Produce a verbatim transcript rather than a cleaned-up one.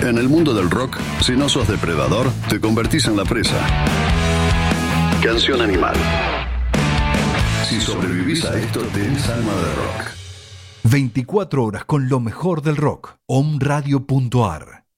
En el mundo del rock, si no sos depredador, te convertís en la presa. Canción Animal. Si sobrevivís a esto, tenés alma de rock. veinticuatro horas con lo mejor del rock. Om Radio punto ar